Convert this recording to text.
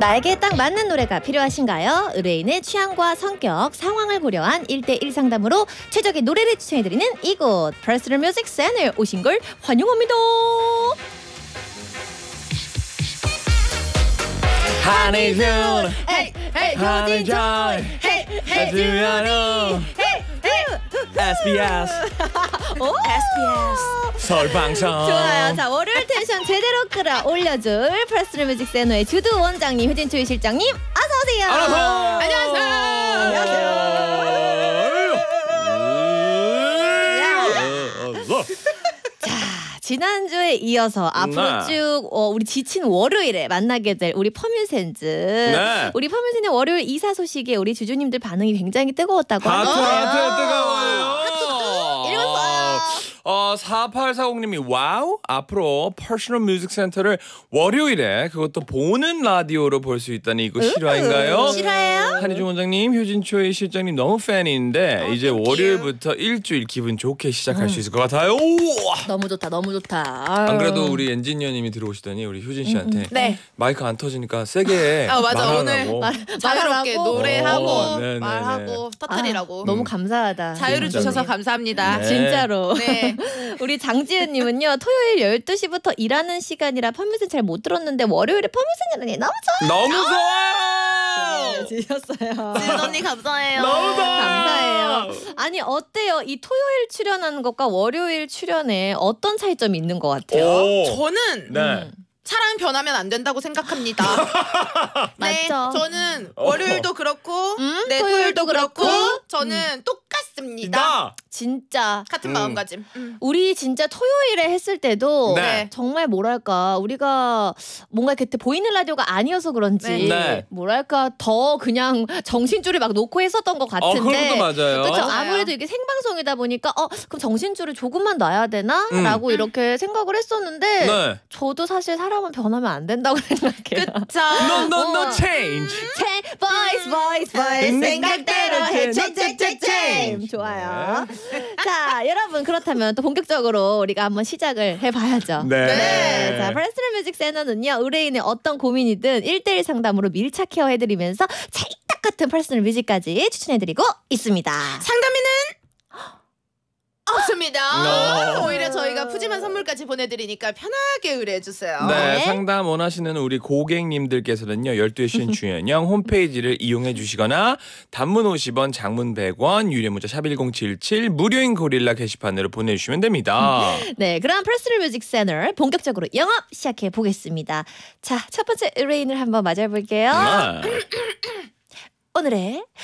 나에게 딱 맞는 노래가 필요하신가요? 의뢰인의 취향과 성격, 상황을 고려한 1대1 상담으로 최적의 노래를 추천해드리는 이곳 퍼스널 뮤직 센터에 오신 걸 환영합니다. 하늘눈 헤이 헤이 하늘별 헤이 헤이 주연우 SBS 서울방송 좋아요. 자, 월요일 텐션 제대로 끌어올려줄 퍼스널 뮤직 센터의 주두 원장님, 효진초이 실장님 어서 오세요. 지난주에 이어서 앞으로 쭉 우리 지친 월요일에 만나게 될 우리 퍼뮤센즈. 네. 우리 퍼뮤센즈 월요일 이사 소식에 우리 주주님들 반응이 굉장히 뜨거웠다고 하트 뜨거워요. 읽었어요. 4840님이 와우 앞으로 퍼스널 뮤직 센터를 월요일에 그것도 보는 라디오로 볼 수 있다니 이거 실화인가요? 실화예요? 한희중 원장님, 효진초이 실장님 너무 팬인데 이제 월요일부터 일주일 기분 좋게 시작할 수 있을 것 같아요. 너무 좋다, 너무 좋다. 안 그래도 우리 엔지니어님이 들어오시더니 우리 효진 씨한테 네. 마이크 안 터지니까 세게 맞아. 말하라고. 오늘 자유롭게 노래하고 네네네. 말하고 터뜨리라고. 너무 감사하다. 자유를 진짜로. 주셔서 감사합니다. 네. 진짜로. 네. 우리 장지은님은요, 토요일 12시부터 일하는 시간이라 퍼뮤센 잘 못 들었는데 월요일에 퍼뮤센이라니 너무 좋아요. 너무 좋아요. 지셨어요. 지은 언니 감사해요. 너무 좋아요. 감사해요. 아니 어때요? 이 토요일 출연하는 것과 월요일 출연에 어떤 차이점이 있는 것 같아요? 오. 저는 네. 사람 변하면 안 된다고 생각합니다. 네, 맞죠? 저는 월요일도 그렇고, 네, 토요일도 토요일도 그렇고, 그렇고, 저는 똑같습니다. 나. 진짜 같은 마음가짐. 우리 진짜 토요일에 했을 때도 네. 정말 뭐랄까 우리가 뭔가 그때 보이는 라디오가 아니어서 그런지 네. 뭐랄까 더 그냥 정신줄을 막 놓고 했었던 것 같은데 그것도 맞아요. 그렇죠. 맞아요. 아무래도 이게 생방송이다 보니까 그럼 정신줄을 조금만 놔야 되나? 라고 이렇게 생각을 했었는데 네. 저도 사실 사람은 변하면 안 된다고 생각해요. 그쵸? No change. voice 생각대로 해 change. 좋아요. 자, 여러분 그렇다면 또 본격적으로 우리가 한번 시작을 해봐야죠. 네. 자, 퍼스널 뮤직 센터는요, 의뢰인의 어떤 고민이든 1대1 상담으로 밀착 케어해드리면서 찰떡 같은 퍼스널 뮤직까지 추천해드리고 있습니다. 상담이는 없습니다. No. 오히려 저희가 푸짐한 선물까지 보내드리니까 편하게 의뢰해주세요. 네, 네. 상담 원하시는 우리 고객님들께서는요 12시 신 주연영 홈페이지를 이용해 주시거나 단문 50원, 장문 100원, 유료 문자 샵 1077 무료인 고릴라 게시판으로 보내주시면 됩니다. 네, 그럼 퍼스널 뮤직 센터 본격적으로 영업 시작해 보겠습니다. 자, 첫 번째 의뢰인을 한번 맞아볼게요. 네. 오늘의